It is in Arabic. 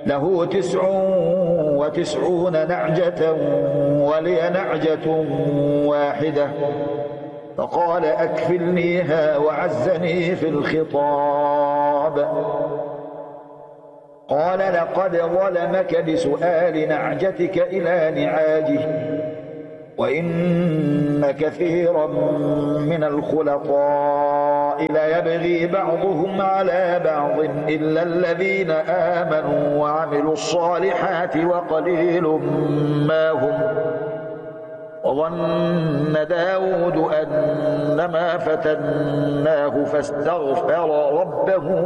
له 99 نعجة ولي نعجة واحدة، فقال أكفلنيها وعزني في الخطاب. قال لقد ظلمك بسؤال نعجتك إلى نعاجه، وإن كثيرا من الخلطاء ليبغي بعضهم على بعض إلا الذين آمنوا وعملوا الصالحات وقليل ما هم. وظن داود أنما فتناه فاستغفر ربه